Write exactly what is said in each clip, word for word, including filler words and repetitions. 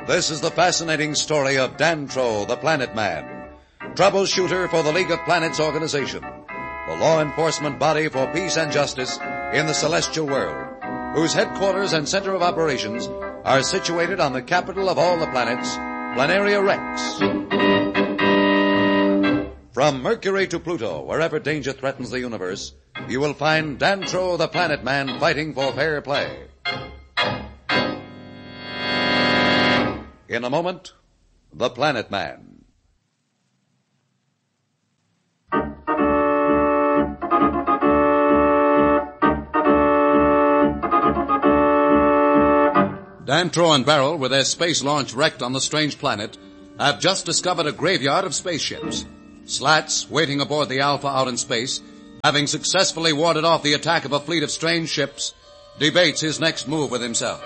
This is the fascinating story of Dantro, the Planet Man, troubleshooter for the League of Planets organization, the law enforcement body for peace and justice in the celestial world, whose headquarters and center of operations are situated on the capital of all the planets, Planaria Rex. From Mercury to Pluto, wherever danger threatens the universe, you will find Dantro, the Planet Man, fighting for fair play. In a moment, the Planet Man. Dantro and Beryl, with their space launch wrecked on the strange planet, have just discovered a graveyard of spaceships. Slats, waiting aboard the Alpha out in space, having successfully warded off the attack of a fleet of strange ships, debates his next move with himself.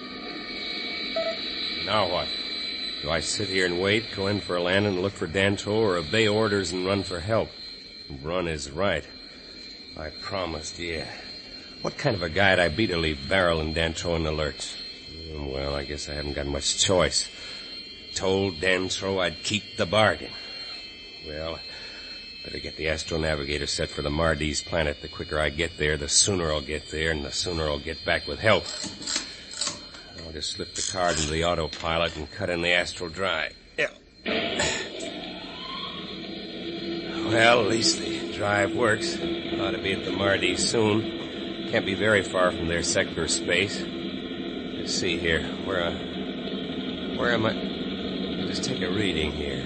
Now what? Do I sit here and wait, go in for a landing and look for Dantro, or obey orders and run for help? Run is right. I promised, yeah. What kind of a guy'd I be to leave Beryl and Dantro in the lurch? Well, I guess I haven't got much choice. Told Dantro I'd keep the bargain. Well, better get the astronavigator set for the Mardes planet. The quicker I get there, the sooner I'll get there, and the sooner I'll get back with help. I'll just slip the card into the autopilot and cut in the astral drive. Yeah. Well, at least the drive works. Ought to be at the Mardes soon. Can't be very far from their sector of space. Let's see here. Where, uh, where am I? I'll just take a reading here.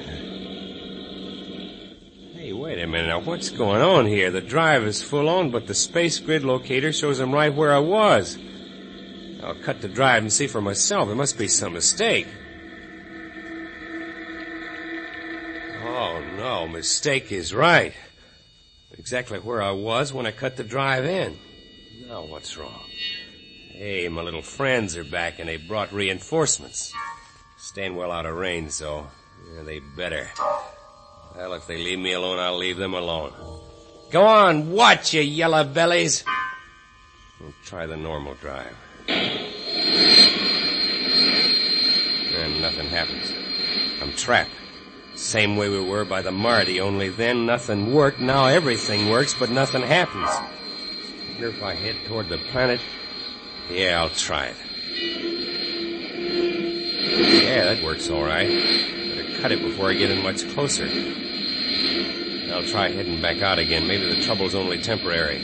Hey, wait a minute. Now, what's going on here? The drive is full on, but the space grid locator shows I'm right where I was. I'll cut the drive and see for myself. There must be some mistake. Oh, no. Mistake is right. Exactly where I was when I cut the drive in. Now, what's wrong? Hey, my little friends are back, and they brought reinforcements. Staying well out of range, though. Yeah, they better. Well, if they leave me alone, I'll leave them alone. Go on, watch, you yellow bellies. We'll try the normal drive. And nothing happens. I'm trapped. Same way we were by the Mardi, only then nothing worked. Now everything works, but nothing happens. I wonder if I head toward the planet. Yeah, I'll try it. Yeah, that works all right. Better cut it before I get in much closer. I'll try heading back out again. Maybe the trouble's only temporary.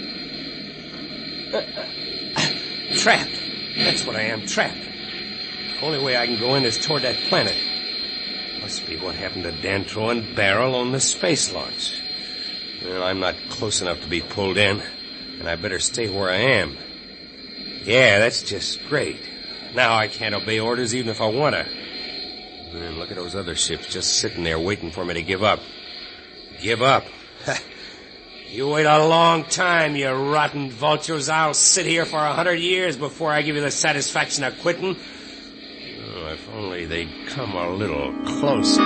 Uh, uh, trapped. That's what I am, trapped. The only way I can go in is toward that planet. Must be what happened to Dantro and Beryl on the space launch. Well, I'm not close enough to be pulled in, and I better stay where I am. Yeah, that's just great. Now I can't obey orders even if I want to. And look at those other ships just sitting there waiting for me to give up. Give up? You wait a long time, you rotten vultures. I'll sit here for a hundred years before I give you the satisfaction of quitting. Oh, if only they'd come a little closer.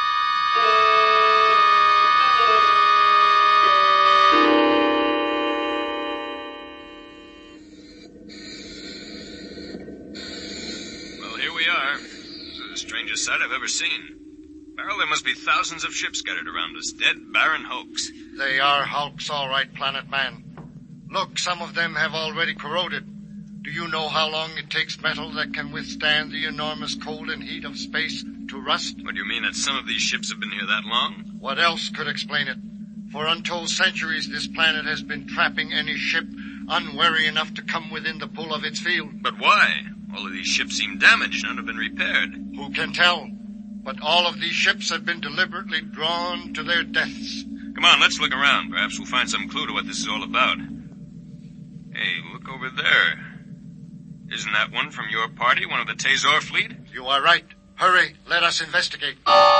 Strangest sight I've ever seen. Beryl, there must be thousands of ships scattered around us. Dead, barren hulks. They are hulks, all right, Planet Man. Look, some of them have already corroded. Do you know how long it takes metal that can withstand the enormous cold and heat of space to rust? What do you mean that some of these ships have been here that long? What else could explain it? For untold centuries, this planet has been trapping any ship unwary enough to come within the pull of its field. But why? All of these ships seem damaged. None have been repaired. Who can tell? But all of these ships have been deliberately drawn to their deaths. Come on, let's look around. Perhaps we'll find some clue to what this is all about. Hey, look over there. Isn't that one from your party, one of the Tazor fleet? You are right. Hurry, let us investigate.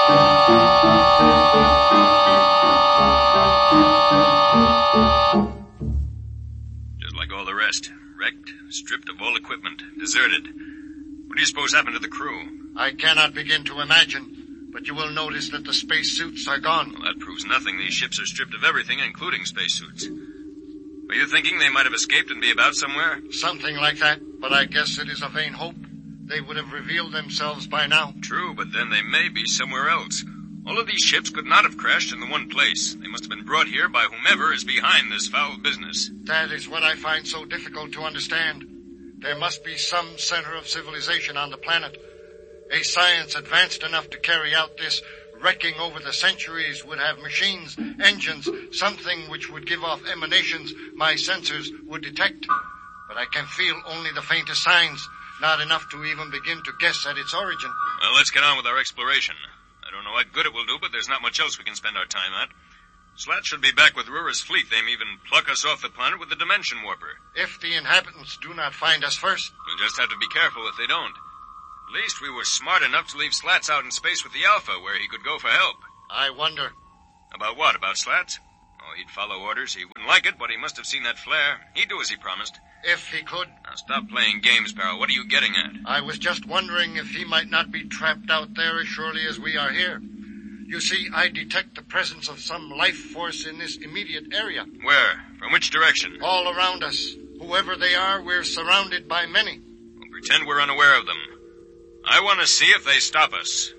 Just like all the rest. Wrecked, stripped of all equipment, deserted. What do you suppose happened to the crew? I cannot begin to imagine, but you will notice that the spacesuits are gone. Well, that proves nothing. These ships are stripped of everything, including spacesuits. Were you thinking they might have escaped and be about somewhere? Something like that, but I guess it is a vain hope. they would have revealed themselves by now. True, but then they may be somewhere else. All of these ships could not have crashed in the one place. They must have been brought here by whomever is behind this foul business. That is what I find so difficult to understand. There must be some center of civilization on the planet. A science advanced enough to carry out this wrecking over the centuries would have machines, engines, something which would give off emanations my sensors would detect. But I can feel only the faintest signs, not enough to even begin to guess at its origin. Well, let's get on with our exploration. I don't know what good it will do, but there's not much else we can spend our time at. Slat should be back with Rura's fleet. They may even pluck us off the planet with the dimension warper. If the inhabitants do not find us first. We'll just have to be careful if they don't. At least we were smart enough to leave Slats out in space with the Alpha, where he could go for help. I wonder. About what? About Slats? Oh, he'd follow orders. He wouldn't like it, but he must have seen that flare. He'd do as he promised. If he could. Now stop playing games, pal. What are you getting at? I was just wondering if he might not be trapped out there as surely as we are here. You see, I detect the presence of some life force in this immediate area. Where? From which direction? All around us. Whoever they are, we're surrounded by many. We'll pretend we're unaware of them. I want to see if they stop us.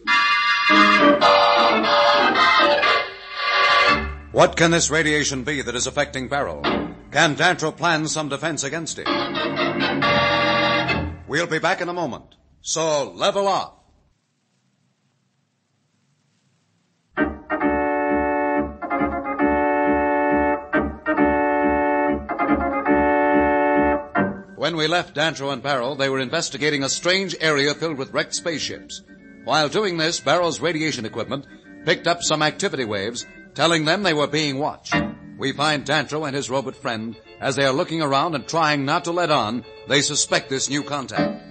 What can this radiation be that is affecting Beryl? Can Dantro plan some defense against it? We'll be back in a moment. So level off. When we left Dantro and Beryl, they were investigating a strange area filled with wrecked spaceships. While doing this, Beryl's radiation equipment picked up some activity waves, telling them they were being watched. We find Dantro and his robot friend as they are looking around and trying not to let on they suspect this new contact.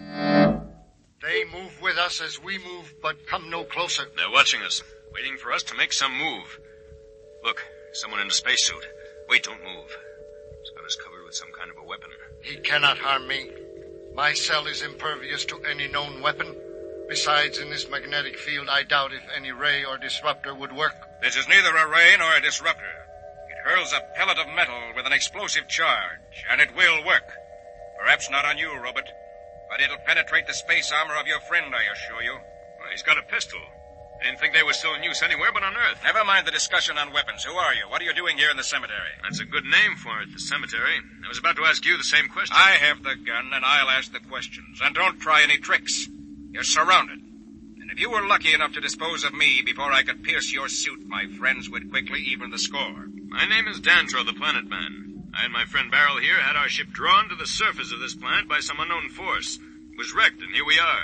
They move with us as we move, but come no closer. They're watching us, waiting for us to make some move. Look, someone in a spacesuit. Wait, don't move. He's got us covered with some kind of a weapon. He cannot harm me. My cell is impervious to any known weapon. Besides, in this magnetic field, I doubt if any ray or disruptor would work. This is neither a ray nor a disruptor. It hurls a pellet of metal with an explosive charge, and it will work. Perhaps not on you, Robert, but it'll penetrate the space armor of your friend, I assure you. Well, he's got a pistol. I didn't think they were still in use anywhere but on Earth. Never mind the discussion on weapons. Who are you? What are you doing here in the cemetery? That's a good name for it, the cemetery. I was about to ask you the same question. I have the gun, and I'll ask the questions. And don't try any tricks. You're surrounded. And if you were lucky enough to dispose of me before I could pierce your suit, my friends would quickly even the score. My name is Dantro, the Planet Man. I and my friend Beryl here had our ship drawn to the surface of this planet by some unknown force. It was wrecked, and here we are.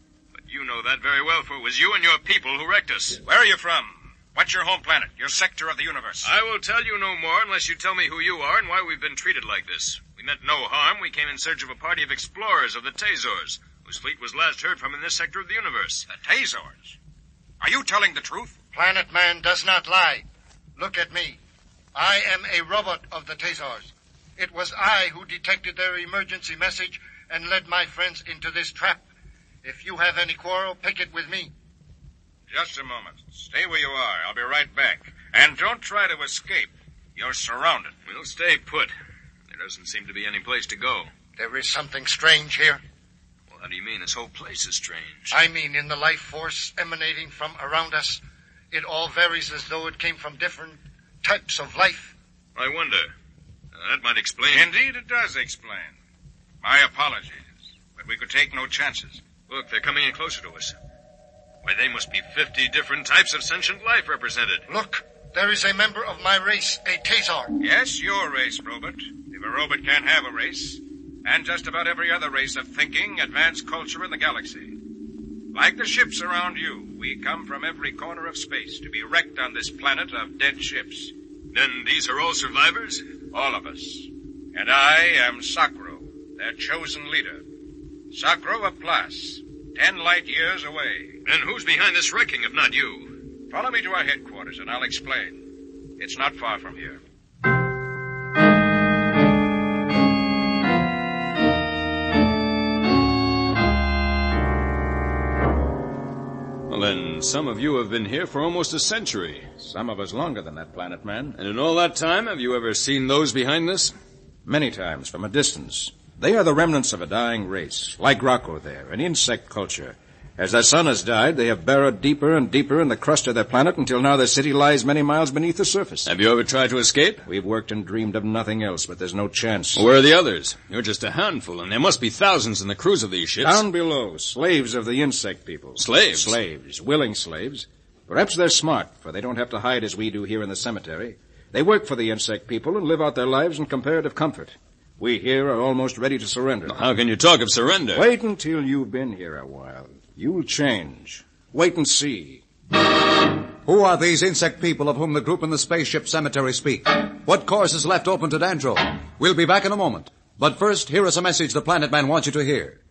You know that very well, for it was you and your people who wrecked us. Where are you from? What's your home planet, your sector of the universe? I will tell you no more unless you tell me who you are and why we've been treated like this. We meant no harm. We came in search of a party of explorers of the Tazors, whose fleet was last heard from in this sector of the universe. The Tazors? Are you telling the truth? Planet Man does not lie. Look at me. I am a robot of the Tazors. It was I who detected their emergency message and led my friends into this trap. If you have any quarrel, pick it with me. Just a moment. Stay where you are. I'll be right back. And don't try to escape. You're surrounded. We'll stay put. There doesn't seem to be any place to go. There is something strange here. Well, how do you mean? This whole place is strange. I mean in the life force emanating from around us. It all varies as though it came from different types of life. I wonder. Uh, that might explain... Indeed, it does explain. My apologies, but we could take no chances. Look, they're coming in closer to us. Why, they must be fifty different types of sentient life represented. Look, there is a member of my race, a Tazor. Yes, your race, Robert. If a robot can't have a race. And just about every other race of thinking, advanced culture in the galaxy. Like the ships around you, we come from every corner of space to be wrecked on this planet of dead ships. Then these are all survivors? All of us. And I am Sakro, their chosen leader. Sakro of Plas, ten light years away. Then who's behind this wrecking if not you? Follow me to our headquarters and I'll explain. It's not far from here. Well, then, some of you have been here for almost a century. Some of us longer than that, Planet Man. And in all that time, have you ever seen those behind this? Many times, from a distance. They are the remnants of a dying race, like Rocco there, an insect culture. As their sun has died, they have burrowed deeper and deeper in the crust of their planet until now their city lies many miles beneath the surface. Have you ever tried to escape? We've worked and dreamed of nothing else, but there's no chance. Where are the others? You're just a handful, and there must be thousands in the crews of these ships. Down below, slaves of the insect people. Slaves? Slaves, willing slaves. Perhaps they're smart, for they don't have to hide as we do here in the cemetery. They work for the insect people and live out their lives in comparative comfort. We here are almost ready to surrender. How can you talk of surrender? Wait until you've been here a while. You'll change. Wait and see. Who are these insect people of whom the group in the spaceship cemetery speak? What course is left open to Dantro? We'll be back in a moment. But first, here is a message the Planet Man wants you to hear.